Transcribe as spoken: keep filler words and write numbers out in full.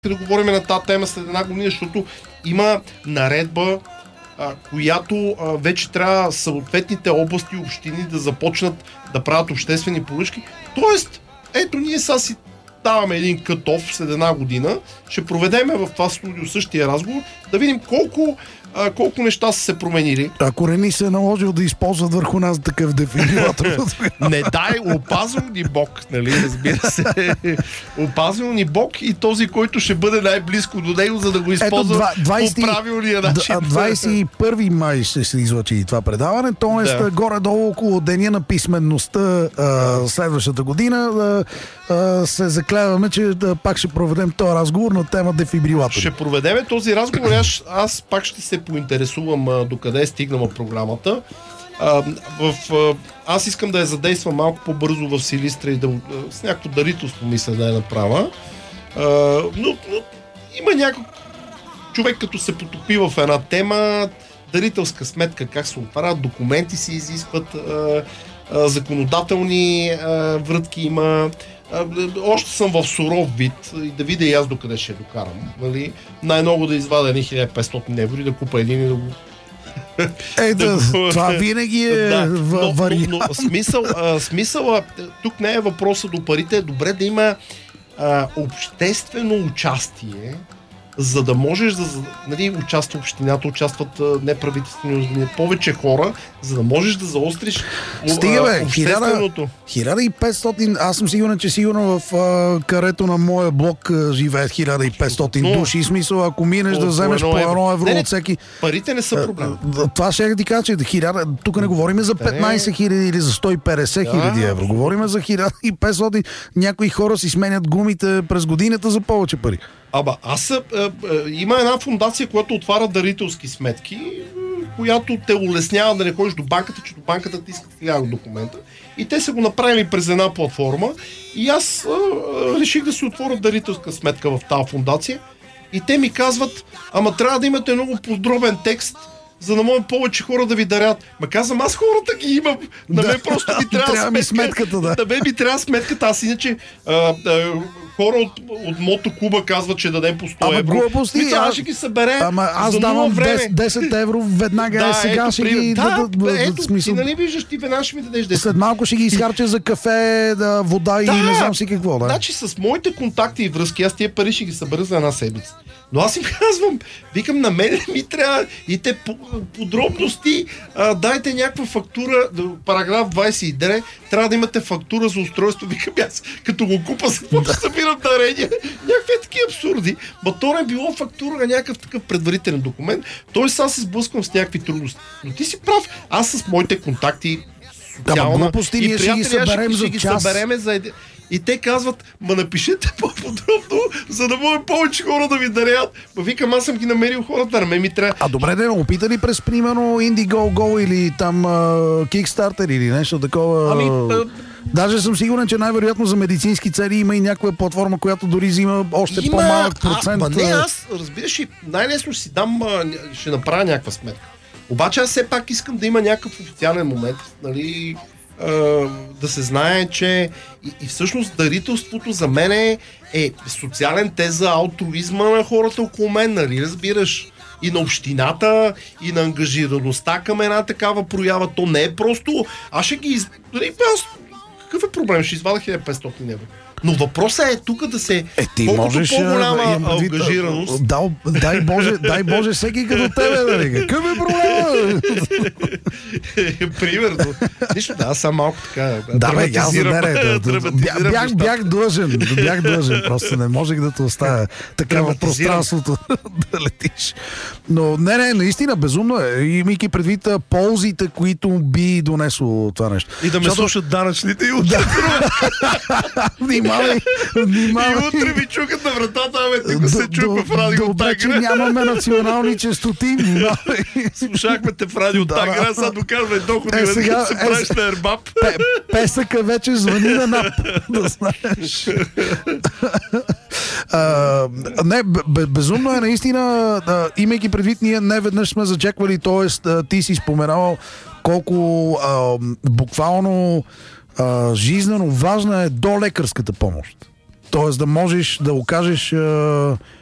да говорим на тази тема след една година, защото има наредба, а, която а, вече трябва съответните области и общини да започнат да правят обществени поръчки. Тоест, ето ние сега си даваме един кът-оф след една година, ще проведеме в това студио същия разговор, да видим колко, а, колко неща са се променили. Ако Рени се е наложил да използват върху нас такъв дефибрилатор. Не дай, опазил ни Бог, нали, разбира се. Опазил ни Бог и този, който ще бъде най-близко до него, за да го използва по правилния начин. двадесет и първи май ще се излъчи и това предаване, т.е. да. горе-долу около деня на писменността а, следващата година а, а, се заклеваме, че да, пак ще проведем този разговор на тема дефибрилатори. Ще проведем този разговор, аз, аз пак ще се поинтересувам а, докъде е стигнала програмата. А, в, а, аз искам да я задействам малко по-бързо в Силистра и да, а, с някакво дарителство мисля да я направя. А, но, но има някой човек, като се потопи в една тема, дарителска сметка, как се оправят, документи се изискват, а, а, законодателни а, врътки има. А, още съм в суров вид и да видя и аз докъде ще докарам. Нали? Най-много да извадя едни хиляда и петстотин евро и да купа един и да го... Е, да, това винаги е да, в вариант. Но, но смисъл, а, смисъл, тук не е въпроса до парите, е добре да има а, обществено участие, за да можеш да, нали, участва общината, участват неправителствени организации, повече хора, за да можеш да заостриш Стига, бе, общественото. хиляда и петстотин, аз съм сигурен, че сигурно в а, карето на моя блок а, живеят хиляда и петстотин но, души. Смисъл, ако минеш о, да вземеш по едно евро, евро от всеки... Парите не са проблем. А, това ще ти кажа, че хиляда, тук не говорим за петнадесет хиляди или за сто и петдесет хиляди евро. Говорим за хиляда и петстотин. Някои хора си сменят гумите през годината за повече пари. Аба, аз а, а, има една фондация, която отваря дарителски сметки, която те улеснява да не ходиш до банката, че до банката ти искат хиляда документа. И те са го направили през една платформа и аз а, а, реших да си отворя дарителска сметка в тази фондация и те ми казват, ама трябва да имате много подробен текст, за да могат повече хора да ви дарят. Ма казвам, аз хората ги имам. На мен просто ми трябва, трябва ми сметка. сметката, да. На мен ми трябва сметката. Аз иначе а, а, хора от, от мотоклуба казват, че дадем по сто ама евро. Глупости, Мисля, аз а... ще ги събере. Ама аз за давам време. десет евро веднага, да, сега ето, ще при... ги... Да, да, да, да, ето, смисъл... ти нали виждаш, ти веднага ще ми дадеш десет. След малко ще ги изхарча за кафе, да, вода да, и не знам си какво. Да. Значи с моите контакти и връзки, аз тия пари ще ги събера за една седмица. Но аз им казвам, викам, на мен ми трябва и те подробности, а, дайте някаква фактура, параграф двадесет и девет, трябва да имате фактура за устройство, викам аз, като го купа, за какво ще събирам дарения, някакви такива абсурди. Ма то не било фактура, а някакъв такъв предварителен документ, т.е. аз се сблъсквам с някакви трудности. Но ти си прав, аз с моите контакти социална, да, глупости, и ние ще ги съберем за час. Събереме за един... И те казват, ма напишете по-подробно, за да може повече хора да ви дарят. Ма викам, аз съм ги намерил хората, на мен ми трябва. А добре, да опитали през, примерно, Indiegogo или там uh, Kickstarter или нещо такова? Ами... А... Даже съм сигурен, че най-вероятно за медицински цели има и някаква платформа, която дори взима още има... по-малък процент. А, ма не, аз, разбираш, най-лесно ще си дам, ще направя някаква сметка. Обаче аз все пак искам да има някакъв официален момент, нали... да се знае, че и, и всъщност дарителството за мен е, е социален тест за алтруизма на хората около мен, нали разбираш? И на общината, и на ангажираността към една такава проява. То не е просто... Аз ще ги... Из... Аз... Какъв е проблем? Ще извадя хиляда и петстотин евро. Но въпросът е тук да се... Е, ти колкото можеш, по-голяма ангажираност... Да, дай Боже, дай Боже всеки като тебе, да какъв е проблема? Примерно. Нищо, да, аз съм малко така... Да, бе, аз бях, бях длъжен, бях длъжен, просто не можех да те оставя така в пространството да летиш. Но не, не, наистина безумно е, имайки предвид ползите, които би донесло това нещо. И да ме слушат данъчните и утре. Внимавай, внимавай. И утре ми чукат на вратата, абе, тук се чука в радио Добре, че нямаме национални честоти. Слушахме те в радио Тагра, сега доказвай доходи, е, сега се правиш на ербап. Песъка вече звъни на НАП, да знаеш. А, не, безумно е наистина, да, имайки предвид, ние не веднъж сме зачеквали, т.е. ти си споменал колко а, буквално а, жизнено важна е до лекарската помощ. Тоест да можеш да окажеш а,